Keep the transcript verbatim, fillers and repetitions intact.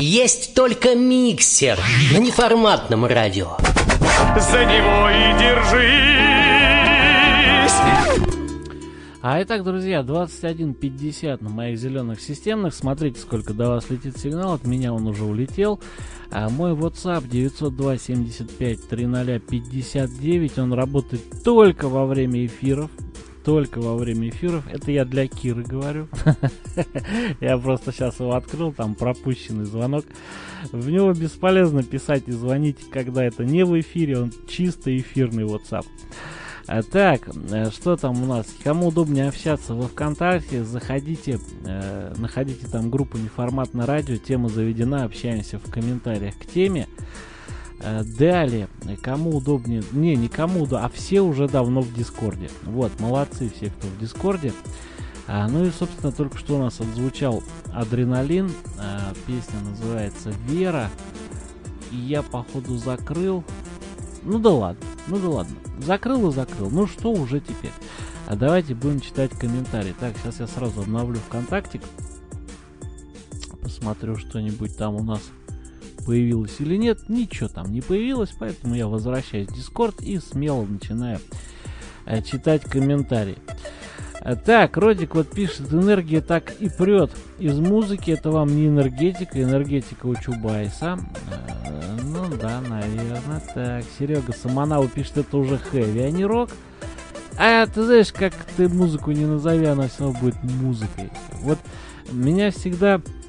Есть только миксер на неформатном радио. За него и держись. А итак, друзья, двадцать один пятьдесят на моих зеленых системных. Смотрите, сколько до вас летит сигнал. От меня он уже улетел. А мой WhatsApp девять ноль два семьдесят пять тридцать пятьдесят девять. Он работает только во время эфиров. Только во время эфиров. Это я для Киры говорю. Я просто сейчас его открыл, там пропущенный звонок. В него бесполезно писать и звонить, когда это не в эфире. Он чисто эфирный WhatsApp. Так, что там у нас? Кому удобнее общаться во ВКонтакте, заходите, э, находите там группу «Неформатное радио», тема заведена, общаемся в комментариях к теме. Э, далее, кому удобнее, не, не кому удобнее, а все уже давно в Дискорде. Вот, молодцы все, кто в Дискорде. А, ну и, собственно, только что у нас отзвучал «Адреналин», а, песня называется «Вера», и я, походу, закрыл. Ну да ладно, ну да ладно. Закрыл и закрыл. Ну что уже теперь? А давайте будем читать комментарии. Так, сейчас я сразу обновлю ВКонтактик. Посмотрю, что-нибудь там у нас появилось или нет. Ничего там не появилось, поэтому я возвращаюсь в Дискорд и смело начинаю э, читать комментарии. Так, Родик вот пишет: энергия так и прет из музыки. Это вам не энергетика, энергетика у Чубайса. Э, ну да, наверное. Так, Серега Самонау пишет: это уже хэви, а не рок. А ты знаешь, как ты музыку не назови, она все равно будет музыкой. Вот меня всегда